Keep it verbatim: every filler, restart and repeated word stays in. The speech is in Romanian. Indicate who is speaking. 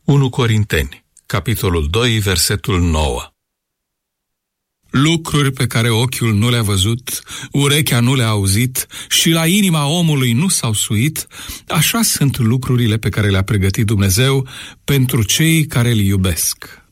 Speaker 1: unu Corinteni, capitolul doi, versetul nouă.
Speaker 2: Lucruri pe care ochiul nu le-a văzut, urechea nu le-a auzit și la inima omului nu s-au suit, așa sunt lucrurile pe care le-a pregătit Dumnezeu pentru cei care îl iubesc.